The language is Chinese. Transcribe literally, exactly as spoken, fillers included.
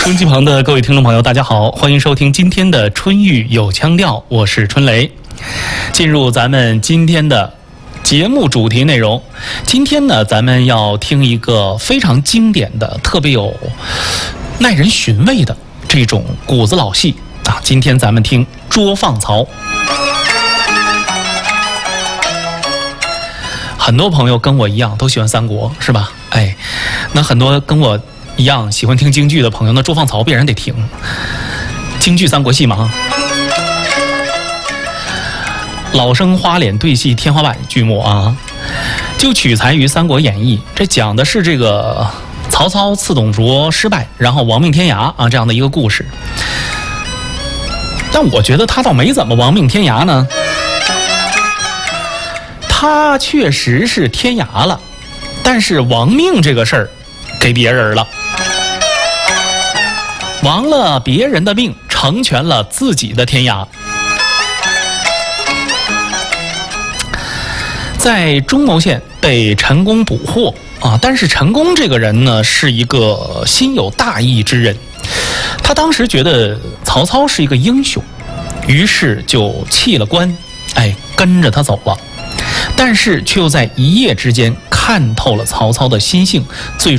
收音机旁的各位听众朋友，大家好，欢迎收听今天的春雨有腔调，我是春雷。进入咱们今天的节目主题内容，今天呢，咱们要听一个非常经典的、特别有耐人寻味的这种谷子老戏啊。今天咱们听《捉放曹》。很多朋友跟我一样都喜欢三国，是吧？哎，那很多跟我一样喜欢听京剧的朋友，那《捉放曹》必然得听京剧三国戏嘛。老生花脸对戏天花板剧目啊，就取材于《三国演义》，这讲的是这个曹操刺董卓失败，然后亡命天涯啊这样的一个故事。但我觉得他倒没怎么亡命天涯呢，他确实是天涯了，但是亡命这个事儿给别人了，亡了别人的命，成全了自己的天涯。在中牟县被陈宫捕获啊，但是陈宫这个人呢，是一个心有大义之人，他当时觉得曹操是一个英雄，于是就弃了官，哎，跟着他走了。但是却又在一夜之间看透了曹操的心性，最